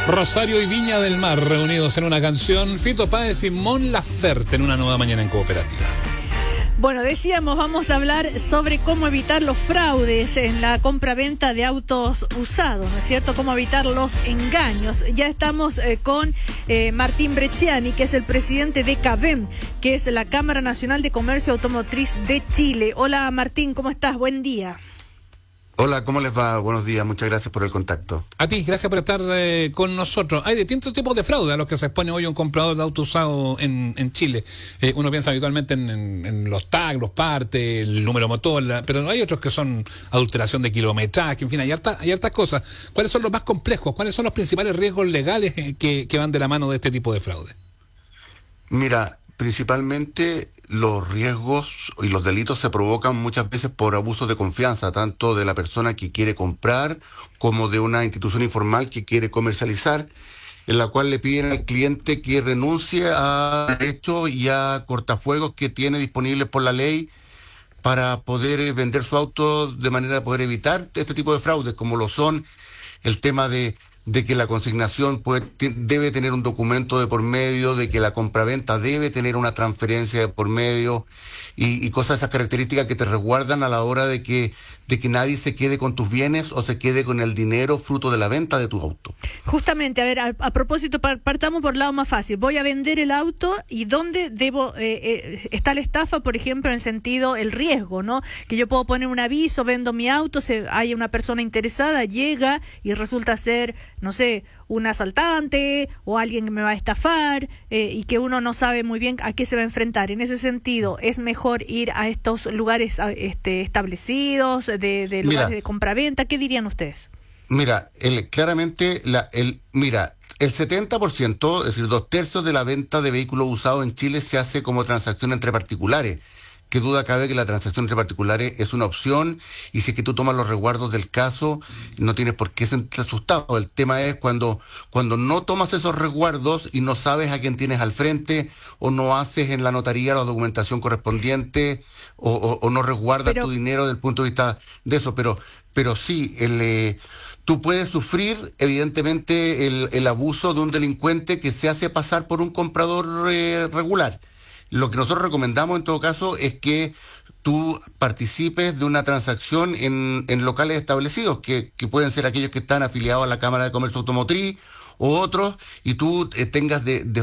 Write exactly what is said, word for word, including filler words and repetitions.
Rosario y Viña del Mar reunidos en una canción. Fito Páez y Mon Laferte en una nueva mañana en Cooperativa. Bueno, decíamos, vamos a hablar sobre cómo evitar los fraudes en la compra-venta de autos usados, ¿no es cierto? Cómo evitar los engaños. Ya estamos eh, con eh, Martín Brecciani, que es el presidente de CABEM, que es la Cámara Nacional de Comercio Automotriz de Chile. Hola Martín, ¿cómo estás? Buen día. Hola, ¿cómo les va? Buenos días, muchas gracias por el contacto. A ti, gracias por estar eh, con nosotros. Hay distintos tipos de fraude a los que se expone hoy un comprador de auto usado en, en Chile. Eh, uno piensa habitualmente en, en, en los tags, los partes, el número motor, la, pero hay otros que son adulteración de kilometraje, en fin, hay, harta, hay hartas cosas. ¿Cuáles son los más complejos? ¿Cuáles son los principales riesgos legales eh, que, que van de la mano de este tipo de fraude? Mira, principalmente los riesgos y los delitos se provocan muchas veces por abusos de confianza, tanto de la persona que quiere comprar como de una institución informal que quiere comercializar, en la cual le piden al cliente que renuncie a derechos y a cortafuegos que tiene disponibles por la ley para poder vender su auto, de manera de poder evitar este tipo de fraudes, como lo son el tema de de que la consignación puede, debe tener un documento de por medio, de que la compraventa debe tener una transferencia de por medio y, y cosas, esas características que te resguardan a la hora de que, de que nadie se quede con tus bienes o se quede con el dinero fruto de la venta de tu auto. Justamente, a ver, a, a propósito, partamos por el lado más fácil. Voy a vender el auto y ¿dónde debo eh, eh, está la estafa, por ejemplo, en el sentido, el riesgo, ¿no? Que yo puedo poner un aviso, vendo mi auto, se, hay una persona interesada, llega y resulta ser, no sé, un asaltante o alguien que me va a estafar eh, y que uno no sabe muy bien a qué se va a enfrentar. En ese sentido, ¿es mejor ir a estos lugares este, establecidos, de, de lugares mira, de compraventa? ¿Qué dirían ustedes? Mira, el, claramente, la, el, mira, el setenta por ciento, es decir, dos tercios de la venta de vehículos usados en Chile se hace como transacción entre particulares. Qué duda cabe que la transacción entre particulares es una opción, y si es que tú tomas los resguardos del caso, no tienes por qué sentirte asustado. El tema es cuando, cuando no tomas esos resguardos y no sabes a quién tienes al frente, o no haces en la notaría la documentación correspondiente, o, o, o no resguardas pero... tu dinero desde el punto de vista de eso. Pero, pero sí, el... Eh, tú puedes sufrir, evidentemente, el, el abuso de un delincuente que se hace pasar por un comprador eh, regular. Lo que nosotros recomendamos en todo caso es que tú participes de una transacción en, en locales establecidos, que, que pueden ser aquellos que están afiliados a la Cámara de Comercio Automotriz o otros, y tú eh, tengas de, de